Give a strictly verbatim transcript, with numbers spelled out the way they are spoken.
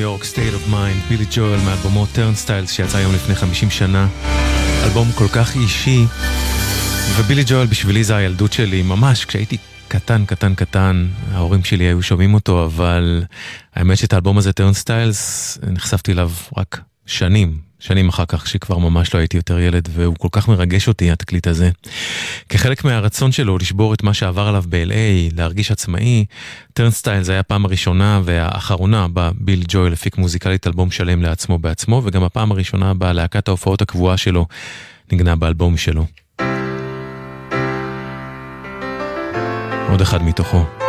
יורק, State of Mind, בילי ג'ואל מאלבומו Turnstiles שיצא היום לפני חמישים שנה, אלבום כל כך אישי, ובילי ג'ואל בשבילי זה הילדות שלי, ממש כשהייתי קטן, קטן, קטן, ההורים שלי היו שומעים אותו, אבל האמת שאת האלבום הזה Turnstiles נחשפתי אליו רק שנים, שנים אחר כך שכבר ממש לא הייתי יותר ילד, והוא כל כך מרגש אותי התקליט הזה. כחלק מהרצון שלו לשבור את מה שעבר עליו ב-אל איי, להרגיש עצמאי, Turnstiles זה היה הפעם הראשונה והאחרונה בה ביל ג'ואל הפיק מוזיקלית אלבום שלם לעצמו בעצמו, וגם הפעם הראשונה בה להקת ההופעות הקבועה שלו נגנה באלבום שלו. עוד אחד מתוכו.